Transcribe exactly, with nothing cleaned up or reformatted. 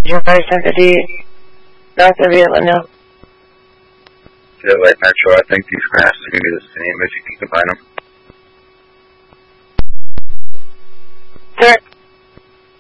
Your first entity, north of Atlanta. Yeah, like Metro, I think these crashes are going to be the same if you can combine them. Sir?